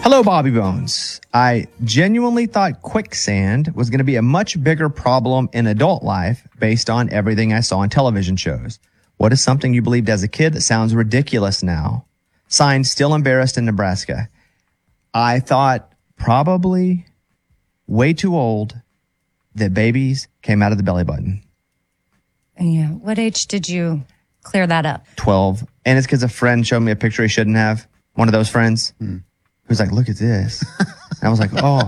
Hello, Bobby Bones. I genuinely thought quicksand was going to be a much bigger problem in adult life based on everything I saw on television shows. What is something you believed as a kid that sounds ridiculous now? Signed, still embarrassed in Nebraska. I thought probably way too old that babies came out of the belly button. Yeah. What age did you clear that up? 12. And it's because a friend showed me a picture he shouldn't have. One of those friends who's like, look at this. And I was like, oh.